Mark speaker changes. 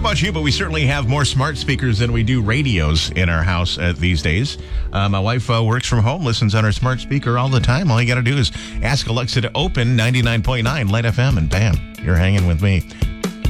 Speaker 1: about you, but we certainly have more smart speakers than we do radios in our house these days. My wife works from home, listens on her smart speaker all the time. All you got to do is ask Alexa to open 99.9 Light FM, and bam, you're hanging with me.